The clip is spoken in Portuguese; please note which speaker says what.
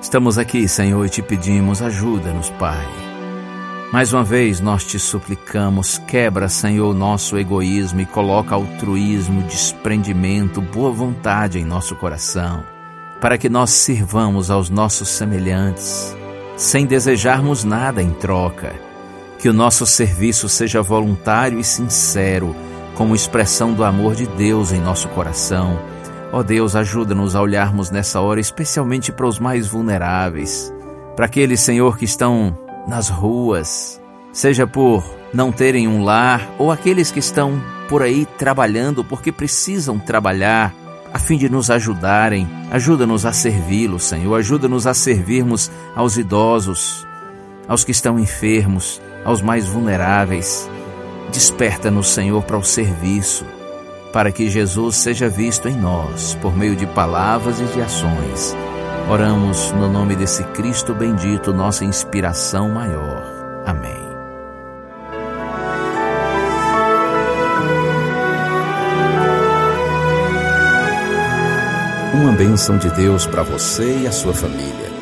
Speaker 1: Estamos aqui, Senhor, e te pedimos, ajuda-nos, Pai. Mais uma vez nós te suplicamos, quebra, Senhor, o nosso egoísmo e coloca altruísmo, desprendimento, boa vontade em nosso coração, para que nós sirvamos aos nossos semelhantes, sem desejarmos nada em troca. Que o nosso serviço seja voluntário e sincero, como expressão do amor de Deus em nosso coração. Ó Deus, ajuda-nos a olharmos nessa hora especialmente para os mais vulneráveis, para aqueles, Senhor, que estão nas ruas, seja por não terem um lar, ou aqueles que estão por aí trabalhando porque precisam trabalhar a fim de nos ajudarem. Ajuda-nos a servi-los, Senhor, ajuda-nos a servirmos aos idosos, aos que estão enfermos, aos mais vulneráveis. Desperta-nos, Senhor, para o serviço, para que Jesus seja visto em nós, por meio de palavras e de ações. Oramos no nome desse Cristo bendito, nossa inspiração maior. Amém. Uma bênção de Deus para você e a sua família.